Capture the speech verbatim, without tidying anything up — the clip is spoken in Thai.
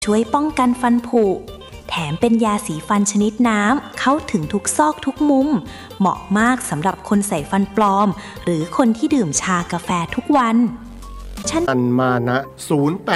ช่วยป้องกันฟันผุแถมเป็นยาสีฟันชนิดน้ำเข้าถึงทุกซอกทุกมุมเหมาะมากสำหรับคนใส่ฟันปลอมหรือคนที่ดื่มชากาแฟทุกวันอันมานะศูนย์แป